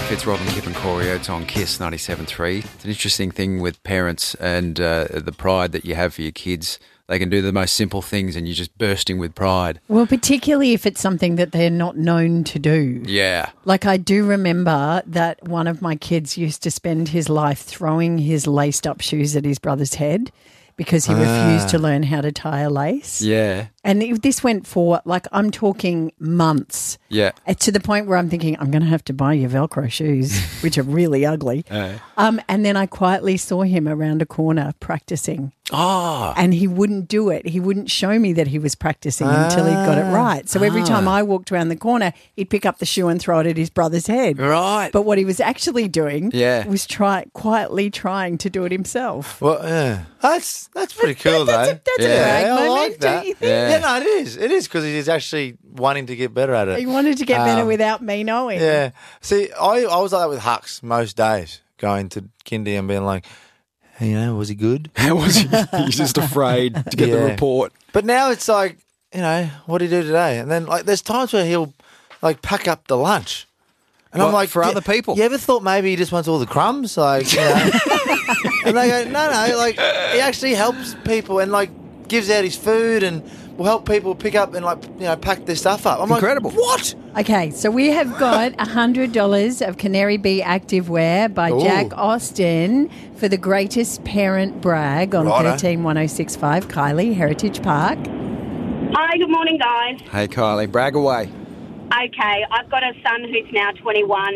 Robin, Kip and Corey Oates on KISS 97.3. It's an interesting thing with parents and the pride that you have for your kids. They can do the most simple things and you're just bursting with pride. Well, particularly if it's something that they're not known to do. Yeah. Like I do remember that one of my kids used to spend his life throwing his laced up shoes at his brother's head because he refused to learn how to tie a lace. Yeah. And this went for, like, I'm talking months. Yeah. To the point where I'm thinking, I'm going to have to buy you Velcro shoes, which are really ugly. And then I quietly saw him around a corner practicing. Oh. And he wouldn't do it. He wouldn't show me that he was practicing until he got it right. So every time I walked around the corner, he'd pick up the shoe and throw it at his brother's head. Right. But what he was actually doing was quietly trying to do it himself. Well, yeah. That's pretty cool, though. That's a brag I moment, like that. don't you think? Yeah, no, it is. It is because he's actually wanting to get better at it. He wanted to get better without me knowing. Yeah. See, I was like that with Hux most days, going to kindy and being like, hey, was he good? How was he? He's just afraid to get the report. But now it's like, what did he do today? And then like there's times where he'll like pack up the lunch. And I'm like, for other people. You ever thought maybe he just wants all the crumbs? Like, and they go, no, like he actually helps people and like gives out his food and will help people pick up and like, pack their stuff up. I'm incredible. Like, what? Okay, so we have got $100 of Canary Bee Activewear by Jack Austin for the greatest parent brag on 131065 Kylie, Heritage Park. Hi, good morning, guys. Hey, Kylie, brag away. Okay, I've got a son who's now 21.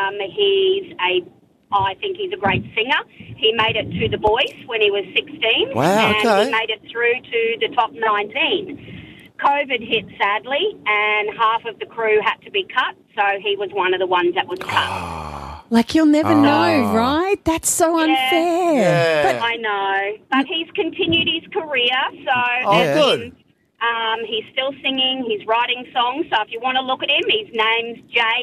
I think he's a great singer. He made it to The Voice when he was 16. Wow, and okay. he made it through to the top 19. COVID hit, sadly, and half of the crew had to be cut, so he was one of the ones that was cut. Like, you'll never know, right? That's so unfair. Yeah. But I know. But he's continued his career, so... good. He's still singing, he's writing songs, so if you want to look at him, his name's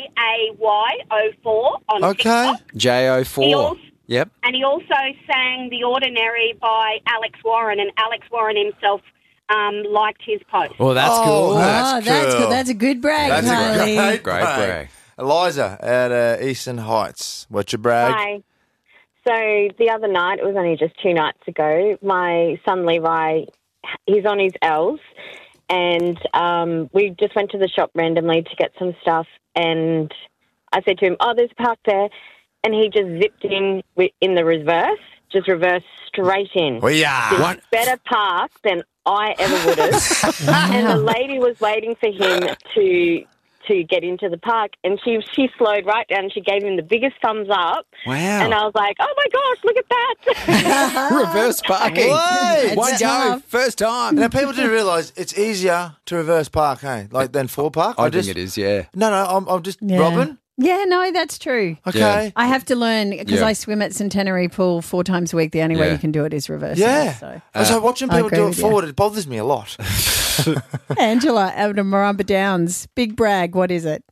JAY04 on TikTok. JO4. Yep. And he also sang The Ordinary by Alex Warren, and Alex Warren himself liked his post. Well, that's cool. That's good. That's a good brag, That's Kylie. a great brag. Eliza at Eastern Heights. What's your brag? Hi. So the other night, it was only just 2 nights ago, my son Levi, he's on his L's, and we just went to the shop randomly to get some stuff, and I said to him, there's a park there, and he just zipped in the reverse, just reversed straight in. Well, yeah. Just better park than I ever would have. And the lady was waiting for him to get into the park, and she slowed right down and she gave him the biggest thumbs up. Wow. And I was like, oh my gosh, look at that. Reverse parking. What? One go, first time. Now, people do realise it's easier to reverse park, hey? Like, than four park? I think it is, yeah. No, I'm just... Robin? Yeah, no, that's true. Okay. Yeah. I have to learn because Yeah. I swim at Centenary Pool 4 times a week. The only way Yeah. you can do it is reverse. Yeah. So watching people agree do it with you. forward, it bothers me a lot. Angela out of Maramba Downs. Big brag. What is it?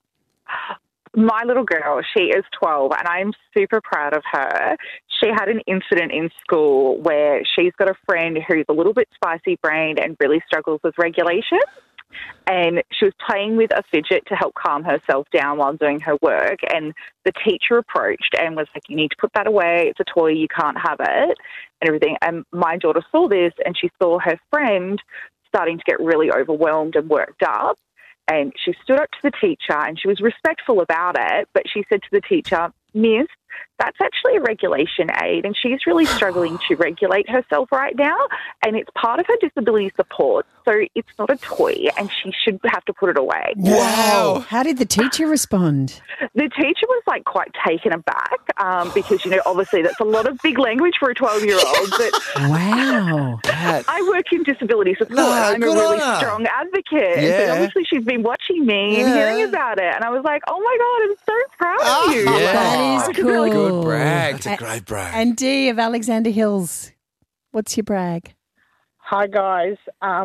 My little girl, she is 12, and I'm super proud of her. She had an incident in school where she's got a friend who's a little bit spicy-brained and really struggles with regulation. And she was playing with a fidget to help calm herself down while doing her work. And the teacher approached and was like, you need to put that away. It's a toy. You can't have it and everything. And my daughter saw this, and she saw her friend starting to get really overwhelmed and worked up. And she stood up to the teacher, and she was respectful about it, but she said to the teacher, Miss, that's actually a regulation aid, and she's really struggling to regulate herself right now, and it's part of her disability support, so it's not a toy, and she should have to put it away. Wow. How did the teacher respond? The teacher was like quite taken aback because, obviously that's a lot of big language for a 12-year-old, but Wow. I work in disability support. I'm a good really on her. strong advocate. Yeah. But obviously she's been watching me and hearing about it. And I was like, oh, my God, I'm so proud of you. That is It's really cool. Good brag. It's a great brag. And Dee of Alexander Hills. What's your brag? Hi, guys.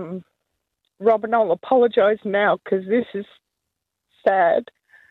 Robin, I'll apologise now because this is sad.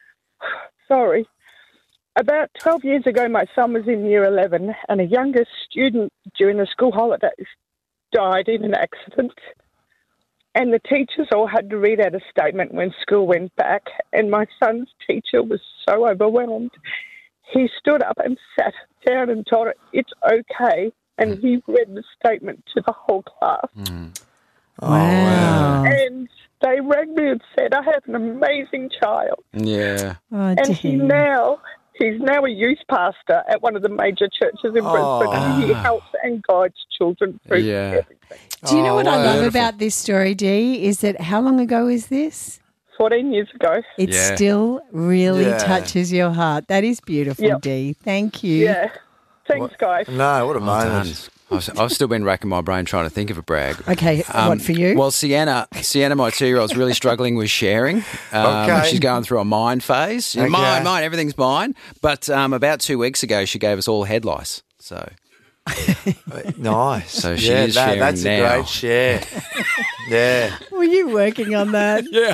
Sorry. About 12 years ago, my son was in year 11 and a younger student during the school holidays died in an accident. And the teachers all had to read out a statement when school went back, and my son's teacher was so overwhelmed. he stood up and sat down and told her it's okay, and he read the statement to the whole class. Oh, wow. And they rang me and said, I have an amazing child. Yeah. Oh, And he's now a youth pastor at one of the major churches in Brisbane, and he helps and guides children through everything. Do you know what I love beautiful. about this story, Dee? Is that how long ago is this? 14 years ago. It still really Yeah. touches your heart. That is beautiful, Yep. Dee. Thank you. Yeah. Thanks, guys. No, what a Well done. moment. I've still been racking my brain trying to think of a brag. Okay, what for you? Well, Sienna, my 2-year-old, is really struggling with sharing. Okay. She's going through a mine phase. Okay. Mine, everything's mine. But about 2 weeks ago, she gave us all head lice. So Nice. So she is sharing that's now. a great share. Yeah. Were you working on that? yeah.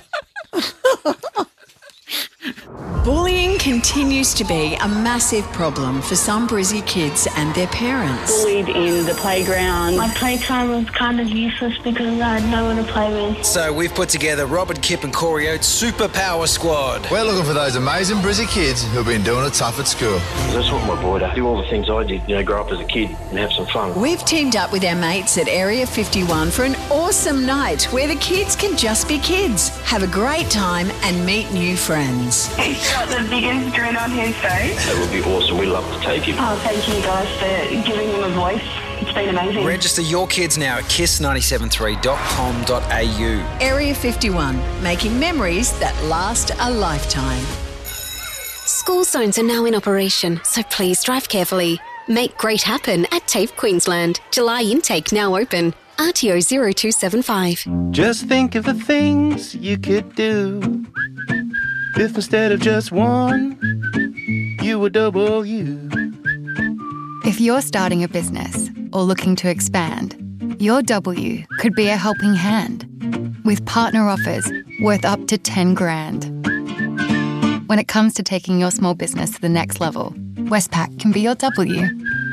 Bullying continues to be a massive problem for some Brizzy kids and their parents. Bullied in the playground. My playtime was kind of useless because I had no one to play with. So we've put together Robert, Kip and Corey Oates' Super Power Squad. We're looking for those amazing Brizzy kids who've been doing it tough at school. I just want my boy to do all the things I did, grow up as a kid and have some fun. We've teamed up with our mates at Area 51 for an awesome night where the kids can just be kids, have a great time and meet new friends. He's got the biggest grin on his face. That would be awesome. We'd love to take him. Oh, thank you guys for giving him a voice. It's been amazing. Register your kids now at kiss973.com.au. Area 51, making memories that last a lifetime. School zones are now in operation, so please drive carefully. Make great happen at TAFE Queensland. July intake now open. RTO 0275. Just think of the things you could do if instead of just one, you were double you. If you're starting a business or looking to expand, your W could be a helping hand with partner offers worth up to 10 grand. When it comes to taking your small business to the next level, Westpac can be your W.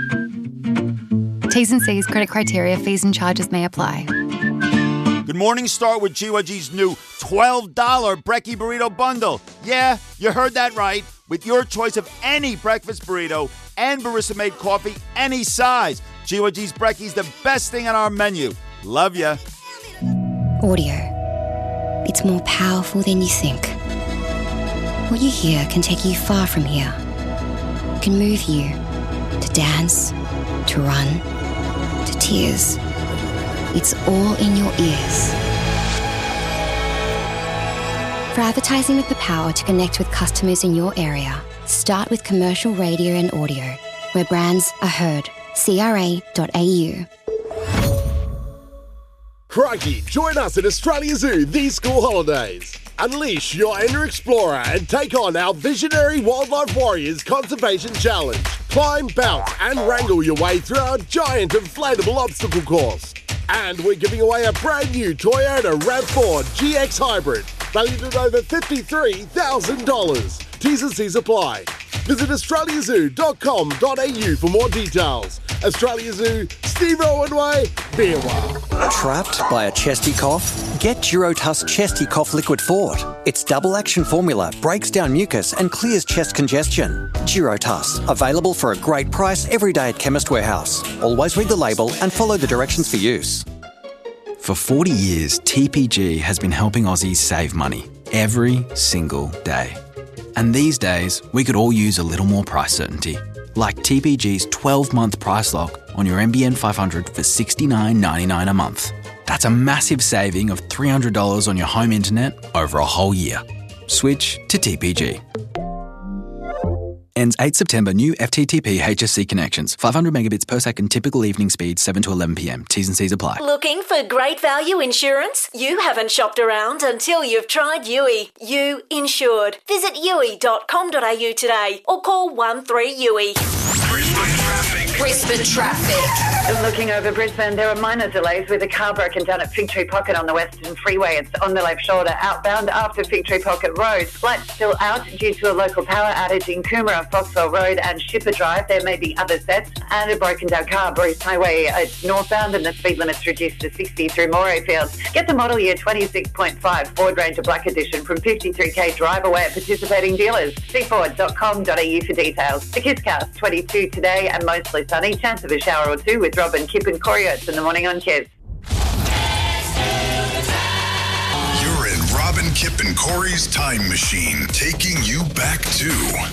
T's and C's, credit criteria, fees and charges may apply. Good morning, start with GYG's new $12 Brekkie Burrito Bundle. Yeah, you heard that right. With your choice of any breakfast burrito and barista-made coffee, any size. GYG's Brekkie's the best thing on our menu. Love ya. Audio. It's more powerful than you think. What you hear can take you far from here. It can move you to dance, to run, to tears. It's all in your ears. For advertising with the power to connect with customers in your area, start with commercial radio and audio, where brands are heard. CRA.au. Crikey, join us at Australia Zoo these school holidays. Unleash your inner explorer and take on our visionary Wildlife Warriors Conservation Challenge. Climb, bounce and wrangle your way through our giant inflatable obstacle course. And we're giving away a brand new Toyota RAV4 GX Hybrid, valued at over $53,000. T's and C's apply. Visit australiazoo.com.au for more details. Australia Zoo, Steve Owen Way, Beerwah. Trapped by a chesty cough? Get Durotuss Chesty Cough Liquid Fort. Its double action formula breaks down mucus and clears chest congestion. Durotuss, available for a great price every day at Chemist Warehouse. Always read the label and follow the directions for use. For 40 years, TPG has been helping Aussies save money every single day. And these days, we could all use a little more price certainty. Like TPG's 12-month price lock on your NBN 500 for $69.99 a month. That's a massive saving of $300 on your home internet over a whole year. Switch to TPG. Ends 8 September. New FTTP HSC connections. 500 megabits per second. Typical evening speed 7 to 11 p.m. T's and C's apply. Looking for great value insurance? You haven't shopped around until you've tried Yui. You insured. Visit yui.com.au today or call 13 Yui. Brisbane traffic. Brisbane traffic. Looking over Brisbane, there are minor delays with a car broken down at Fig Tree Pocket on the Western Freeway. It's on the left shoulder, outbound after Fig Tree Pocket Road. Lights still out due to a local power outage in Coomera, Foxwell Road and Shipper Drive. There may be other sets. And a broken down car, Bruce Highway, northbound, and the speed limit's reduced to 60 through Morayfield. Get the model year 26.5 Ford Ranger Black Edition from 53k drive away at participating dealers. See Ford.com.au for details. The Kisscast 22 today and mostly sunny. Chance of a shower or two with Robin, Kip and Corey Oates in the morning on Kiss. You're in Robin, Kip and Corey's time machine, taking you back to